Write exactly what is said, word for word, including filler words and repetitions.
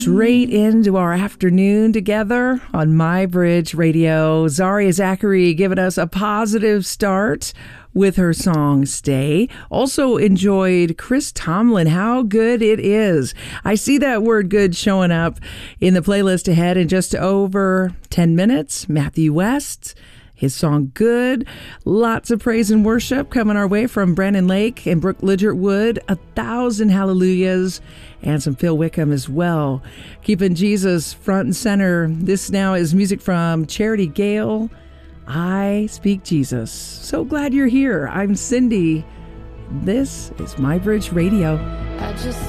Straight into our afternoon together on My Bridge Radio. Zaria Zachary giving us a positive start with her song Stay. Also enjoyed Chris Tomlin, How Good It Is. I see that word good showing up in the playlist ahead in just over ten minutes. Matthew West, his song Good. Lots of praise and worship coming our way from Brandon Lake and Brooke Lidgett Wood. A thousand hallelujahs and some Phil Wickham as well. Keeping Jesus front and center. This now is music from Charity Gale. I Speak Jesus. So glad you're here. I'm Cindy. This is My Bridge Radio. I just